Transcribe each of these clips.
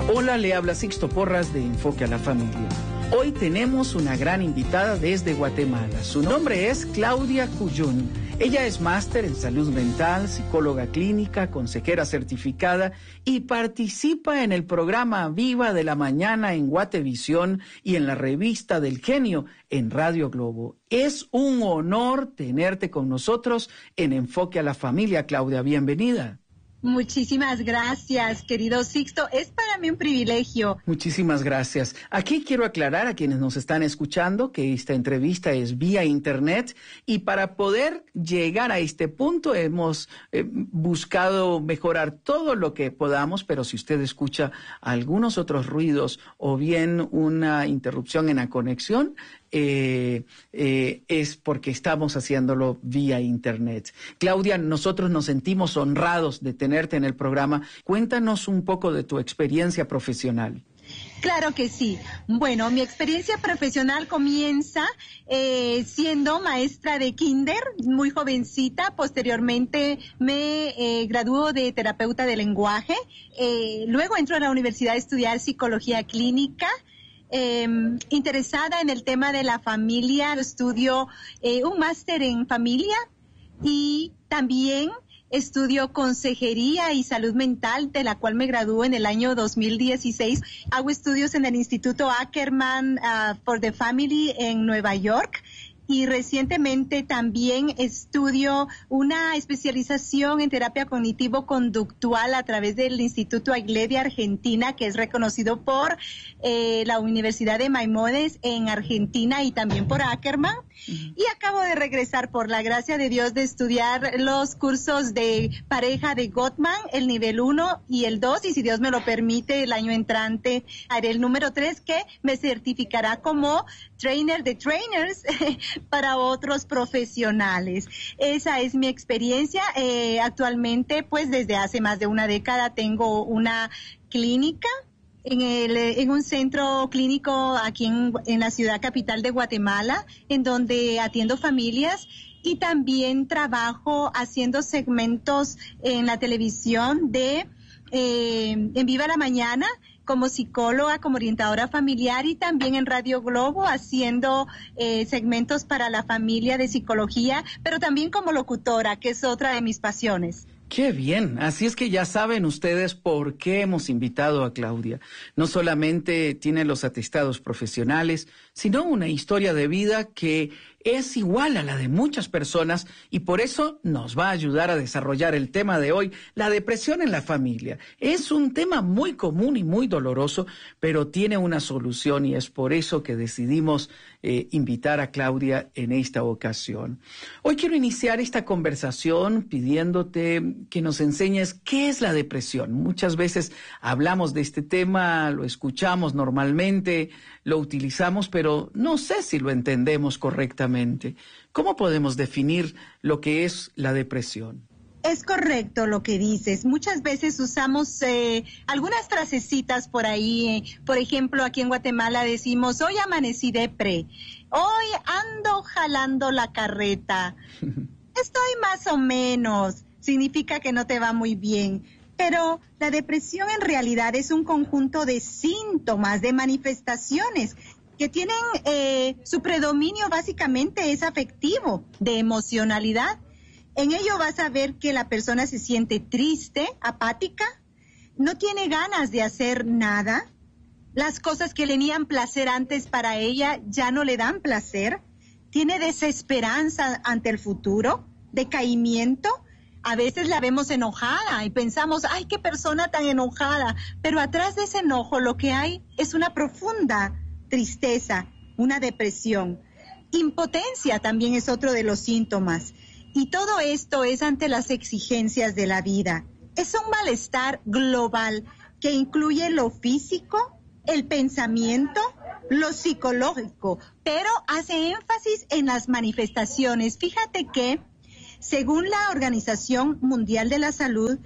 Hola, le habla Sixto Porras de Enfoque a la Familia. Hoy tenemos una gran invitada desde Guatemala. Su nombre es Claudia Cuyún. Ella es máster en salud mental, psicóloga clínica, consejera certificada y participa en el programa Viva de la Mañana en Guatevisión y en la revista del Genio en Radio Globo. Es un honor tenerte con nosotros en Enfoque a la Familia, Claudia. Bienvenida. Muchísimas gracias, querido Sixto. Es para mí un privilegio. Muchísimas gracias. Aquí quiero aclarar a quienes nos están escuchando que esta entrevista es vía internet y para poder llegar a este punto hemos buscado mejorar todo lo que podamos, pero si usted escucha algunos otros ruidos o bien una interrupción en la conexión, es porque estamos haciéndolo vía internet. Claudia, nosotros nos sentimos honrados de tenerte en el programa. Cuéntanos un poco de tu experiencia profesional. Claro que sí. Bueno, mi experiencia profesional comienza siendo maestra de kinder, muy jovencita. Posteriormente me graduó de terapeuta de lenguaje. Luego entro a la universidad a estudiar psicología clínica. Interesada en el tema de la familia, estudio un máster en familia y también estudio consejería y salud mental, de la cual me gradué en el año 2016. Hago estudios en el Instituto Ackerman for the Family en Nueva York. Y recientemente también estudio una especialización en terapia cognitivo-conductual a través del Instituto Aigle de Argentina, que es reconocido por la Universidad de Maimonides en Argentina y también por Ackerman. Y acabo de regresar, por la gracia de Dios, de estudiar los cursos de pareja de Gottman, el nivel 1 y el 2, y si Dios me lo permite, el año entrante haré el número 3, que me certificará como trainer de trainers para otros profesionales. Esa es mi experiencia. Actualmente, pues desde hace más de una década tengo una clínica en un centro clínico aquí en la ciudad capital de Guatemala, en donde atiendo familias y también trabajo haciendo segmentos en la televisión en Viva la Mañana, como psicóloga, como orientadora familiar y también en Radio Globo haciendo segmentos para la familia de psicología, pero también como locutora, que es otra de mis pasiones. ¡Qué bien! Así es que ya saben ustedes por qué hemos invitado a Claudia. No solamente tiene los atestados profesionales, sino una historia de vida que es igual a la de muchas personas y por eso nos va a ayudar a desarrollar el tema de hoy, la depresión en la familia. Es un tema muy común y muy doloroso, pero tiene una solución y es por eso que decidimos invitar a Claudia en esta ocasión. Hoy quiero iniciar esta conversación pidiéndote que nos enseñes qué es la depresión. Muchas veces hablamos de este tema, lo escuchamos normalmente, lo utilizamos, pero no sé si lo entendemos correctamente. ¿Cómo podemos definir lo que es la depresión? Es correcto lo que dices. Muchas veces usamos algunas frasecitas por ahí. Por ejemplo, aquí en Guatemala decimos, hoy amanecí depre, hoy ando jalando la carreta, estoy más o menos, significa que no te va muy bien. Pero la depresión en realidad es un conjunto de síntomas, de manifestaciones que tienen su predominio básicamente es afectivo, de emocionalidad. En ello vas a ver que la persona se siente triste, apática, no tiene ganas de hacer nada, las cosas que le tenían placer antes para ella ya no le dan placer, tiene desesperanza ante el futuro, decaimiento. A veces la vemos enojada y pensamos, ¡ay, qué persona tan enojada! Pero atrás de ese enojo lo que hay es una profunda tristeza, una depresión. Impotencia también es otro de los síntomas. Y todo esto es ante las exigencias de la vida. Es un malestar global que incluye lo físico, el pensamiento, lo psicológico, pero hace énfasis en las manifestaciones. Fíjate que, según la Organización Mundial de la Salud,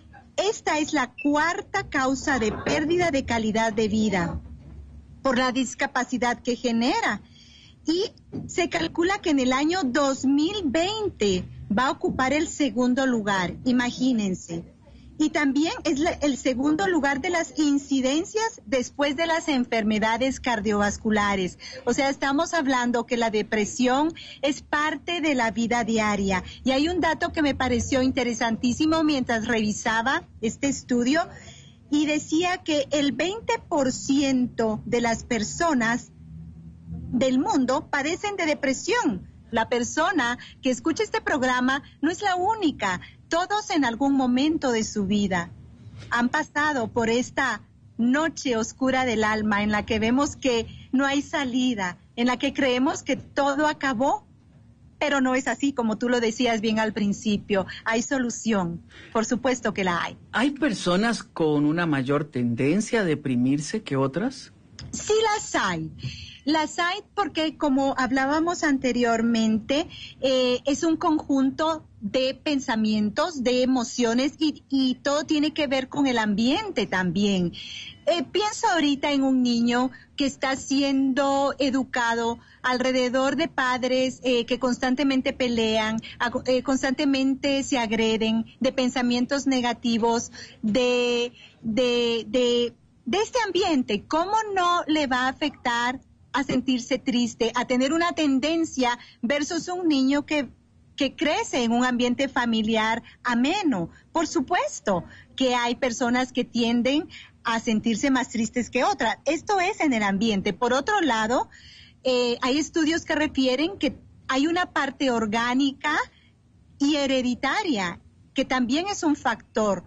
esta es la cuarta causa de pérdida de calidad de vida por la discapacidad que genera. Y se calcula que en el año 2020 va a ocupar el segundo lugar, imagínense. y también es el segundo lugar de las incidencias después de las enfermedades cardiovasculares. O sea, estamos hablando que la depresión es parte de la vida diaria. Y hay un dato que me pareció interesantísimo mientras revisaba este estudio y decía que el 20% de las personas del mundo padecen de depresión. La persona que escucha este programa no es la única. Todos en algún momento de su vida han pasado por esta noche oscura del alma en la que vemos que no hay salida, en la que creemos que todo acabó, pero no es así, como tú lo decías bien al principio. Hay solución, por supuesto que la hay. ¿Hay personas con una mayor tendencia a deprimirse que otras? Sí las hay. Las hay porque, como hablábamos anteriormente, es un conjunto de pensamientos, de emociones y todo tiene que ver con el ambiente también. Pienso ahorita en un niño que está siendo educado alrededor de padres que constantemente pelean, constantemente se agreden, de pensamientos negativos, de este ambiente. ¿Cómo no le va a afectar a sentirse triste, a tener una tendencia versus un niño que crece en un ambiente familiar ameno? Por supuesto que hay personas que tienden a sentirse más tristes que otras. Esto es en el ambiente. Por otro lado, hay estudios que refieren que hay una parte orgánica y hereditaria que también es un factor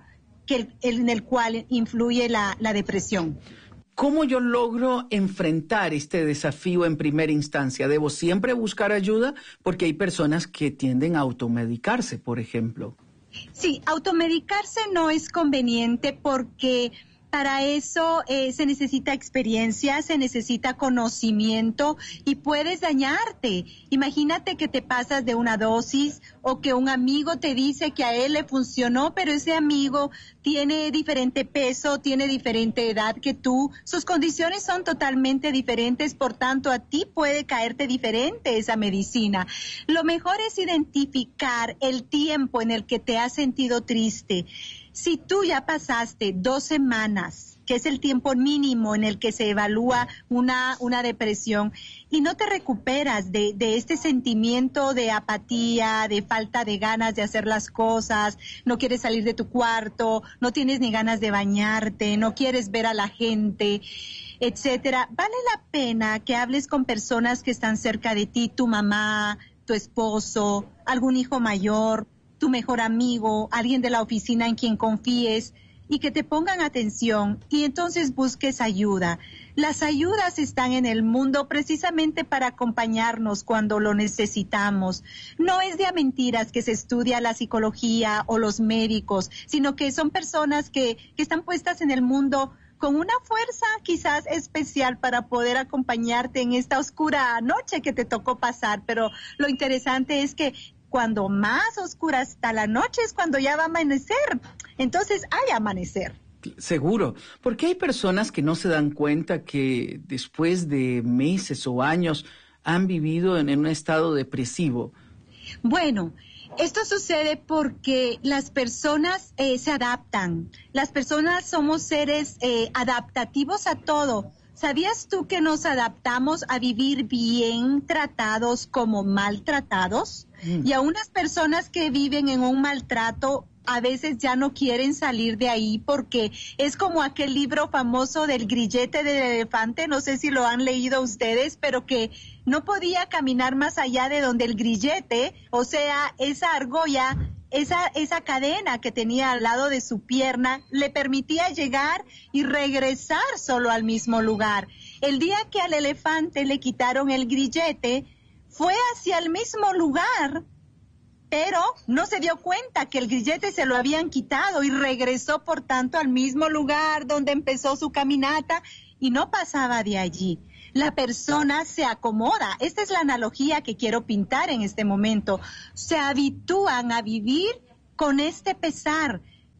en el cual influye la depresión. ¿Cómo yo logro enfrentar este desafío en primera instancia? ¿Debo siempre buscar ayuda? Porque hay personas que tienden a automedicarse, por ejemplo. Sí, automedicarse no es conveniente porque para eso se necesita experiencia, se necesita conocimiento y puedes dañarte. Imagínate que te pasas de una dosis o que un amigo te dice que a él le funcionó, pero ese amigo tiene diferente peso, tiene diferente edad que tú. Sus condiciones son totalmente diferentes, por tanto a ti puede caerte diferente esa medicina. Lo mejor es identificar el tiempo en el que te has sentido triste. Si tú ya pasaste 2 semanas, que es el tiempo mínimo en el que se evalúa una depresión, y no te recuperas de este sentimiento de apatía, de falta de ganas de hacer las cosas, no quieres salir de tu cuarto, no tienes ni ganas de bañarte, no quieres ver a la gente, etcétera, vale la pena que hables con personas que están cerca de ti, tu mamá, tu esposo, algún hijo mayor, tu mejor amigo, alguien de la oficina en quien confíes y que te pongan atención y entonces busques ayuda. Las ayudas están en el mundo precisamente para acompañarnos cuando lo necesitamos. No es de a mentiras que se estudia la psicología o los médicos, sino que son personas que están puestas en el mundo con una fuerza quizás especial para poder acompañarte en esta oscura noche que te tocó pasar. Pero lo interesante es que cuando más oscura está la noche es cuando ya va a amanecer. Entonces hay amanecer. Seguro, porque hay personas que no se dan cuenta que después de meses o años han vivido en un estado depresivo. Bueno, esto sucede porque las personas se adaptan. Las personas somos seres adaptativos a todo. ¿Sabías tú que nos adaptamos a vivir bien tratados como maltratados? Y a unas personas que viven en un maltrato a veces ya no quieren salir de ahí porque es como aquel libro famoso del grillete del elefante, no sé si lo han leído ustedes, pero que no podía caminar más allá de donde el grillete, o sea, esa argolla, esa cadena que tenía al lado de su pierna, le permitía llegar y regresar solo al mismo lugar. El día que al elefante le quitaron el grillete, fue hacia el mismo lugar, pero no se dio cuenta que el grillete se lo habían quitado y regresó, por tanto, al mismo lugar donde empezó su caminata y no pasaba de allí. La persona se acomoda. Esta es la analogía que quiero pintar en este momento. Se habitúan a vivir con este pesar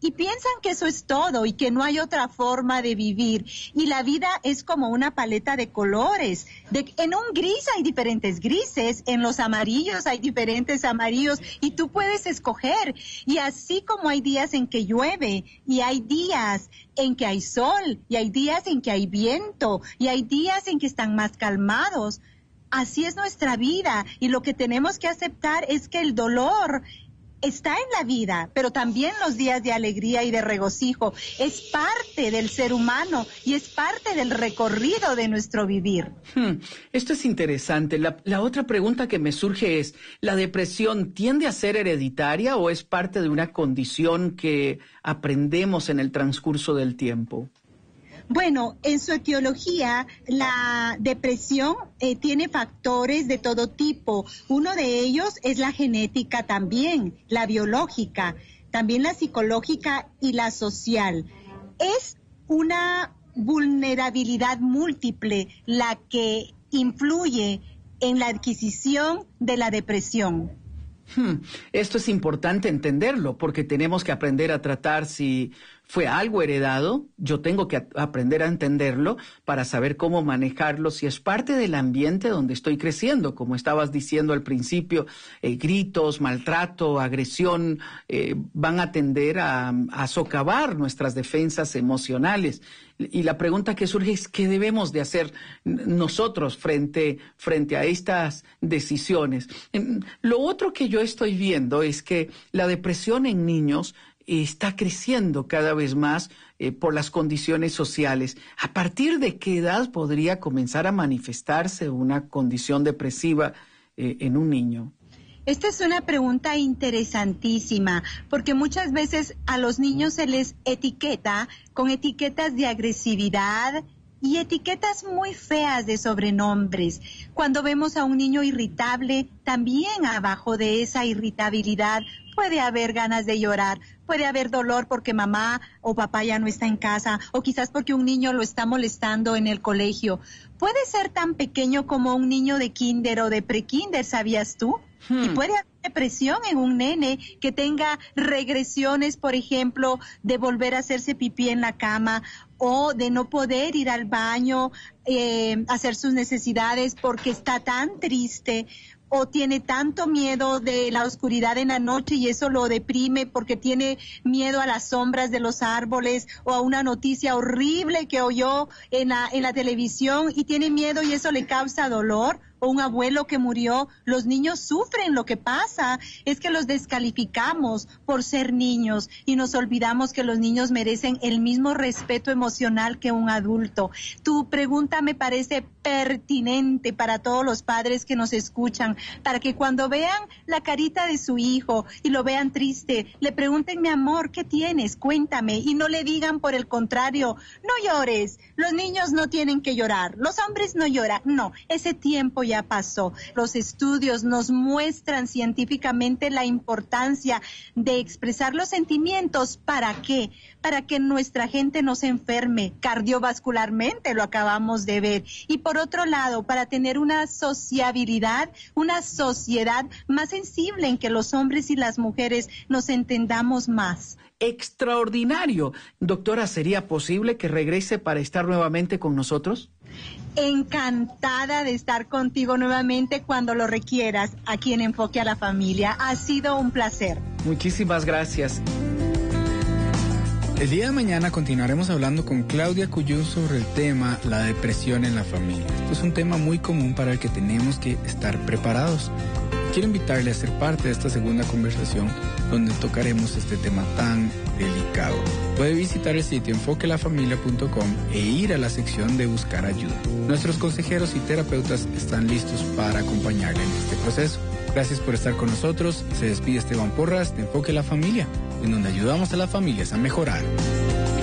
y piensan que eso es todo y que no hay otra forma de vivir. Y la vida es como una paleta de colores. En un gris hay diferentes grises, en los amarillos hay diferentes amarillos y tú puedes escoger. Y así como hay días en que llueve y hay días en que hay sol y hay días en que hay viento y hay días en que están más calmados, así es nuestra vida. Y lo que tenemos que aceptar es que el dolor está en la vida, pero también los días de alegría y de regocijo. Es parte del ser humano y es parte del recorrido de nuestro vivir. Esto es interesante. La otra pregunta que me surge es, ¿la depresión tiende a ser hereditaria o es parte de una condición que aprendemos en el transcurso del tiempo? Bueno, en su etiología, la depresión tiene factores de todo tipo. Uno de ellos es la genética también, la biológica, también la psicológica y la social. Es una vulnerabilidad múltiple la que influye en la adquisición de la depresión. Esto es importante entenderlo porque tenemos que aprender a tratar si fue algo heredado. Yo tengo que aprender a entenderlo para saber cómo manejarlo, si es parte del ambiente donde estoy creciendo, como estabas diciendo al principio, gritos, maltrato, agresión, van a tender a socavar nuestras defensas emocionales. Y la pregunta que surge es, ¿qué debemos de hacer nosotros frente a estas decisiones? Lo otro que yo estoy viendo es que la depresión en niños está creciendo cada vez más por las condiciones sociales. ¿A partir de qué edad podría comenzar a manifestarse una condición depresiva en un niño? Esta es una pregunta interesantísima, porque muchas veces a los niños se les etiqueta con etiquetas de agresividad y etiquetas muy feas de sobrenombres. Cuando vemos a un niño irritable, también abajo de esa irritabilidad puede haber ganas de llorar, puede haber dolor porque mamá o papá ya no está en casa, o quizás porque un niño lo está molestando en el colegio. Puede ser tan pequeño como un niño de kinder o de prekinder, ¿sabías tú? Y puede haber depresión en un nene que tenga regresiones, por ejemplo, de volver a hacerse pipí en la cama o de no poder ir al baño, hacer sus necesidades porque está tan triste o tiene tanto miedo de la oscuridad en la noche y eso lo deprime porque tiene miedo a las sombras de los árboles o a una noticia horrible que oyó en la televisión y tiene miedo y eso le causa dolor, o un abuelo que murió. Los niños sufren. Lo que pasa es que los descalificamos por ser niños y nos olvidamos que los niños merecen el mismo respeto emocional que un adulto. Tu pregunta me parece pertinente para todos los padres que nos escuchan, para que cuando vean la carita de su hijo y lo vean triste, le pregunten: mi amor, ¿qué tienes? Cuéntame. Y no le digan por el contrario: no llores, los niños no tienen que llorar, los hombres no lloran. No, ese tiempo ya pasó. Los estudios nos muestran científicamente la importancia de expresar los sentimientos. ¿Para qué? Para que nuestra gente no se enferme cardiovascularmente, lo acabamos de ver. Y por otro lado, para tener una sociabilidad, una sociedad más sensible en que los hombres y las mujeres nos entendamos más. Extraordinario. Doctora, ¿sería posible que regrese para estar nuevamente con nosotros? Encantada de estar contigo nuevamente cuando lo requieras aquí en Enfoque a la Familia. Ha sido un placer. Muchísimas gracias. El día de mañana continuaremos hablando con Claudia Cuyún sobre el tema la depresión en la familia. Esto es un tema muy común para el que tenemos que estar preparados. Quiero invitarle a ser parte de esta segunda conversación donde tocaremos este tema tan delicado. Puede visitar el sitio enfoquelafamilia.com e ir a la sección de buscar ayuda. Nuestros consejeros y terapeutas están listos para acompañarle en este proceso. Gracias por estar con nosotros. Se despide Esteban Porras de Enfoque la Familia, en donde ayudamos a las familias a mejorar.